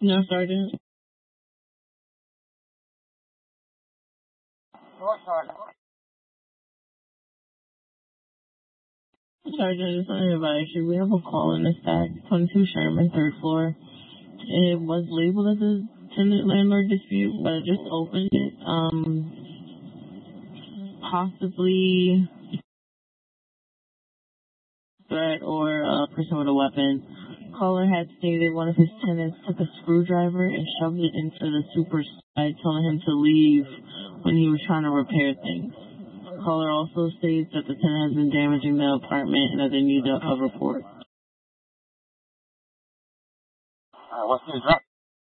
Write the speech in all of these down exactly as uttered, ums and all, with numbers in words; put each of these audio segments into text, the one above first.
No, Sergeant. What Sergeant? Sergeant, just on your advice, we have a call in the stack, twenty-two Sherman, third floor. It was labeled as a tenant-landlord dispute, but I just opened it. Um, possibly threat or a person with a weapon. Caller had stated one of his tenants took a screwdriver and shoved it into the super side, telling him to leave when he was trying to repair things. Caller also states that the tenant has been damaging the apartment and that they need a, a report. Uh, what's the address?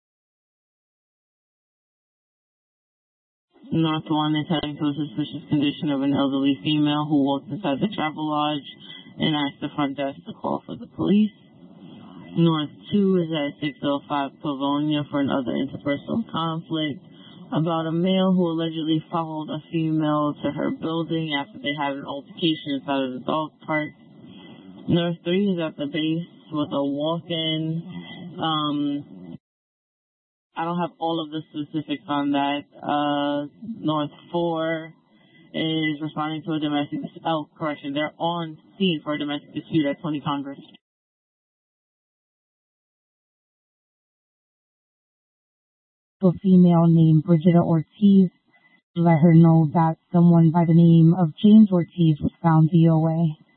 North one is heading to a suspicious condition of an elderly female who walked inside the travel lodge and asked the front desk to call for the police. North two is at six oh five Pavonia for another interpersonal conflict about a male who allegedly followed a female to her building after they had an altercation inside of the dog park. North three is at the base with a walk-in. Um, I don't have all of the specifics on that. Uh, North four is responding to a domestic dispute. Oh, correction. They're on scene for a domestic dispute at twenty Congress. A female named Brigida Ortiz let her know that someone by the name of James Ortiz was found D O A.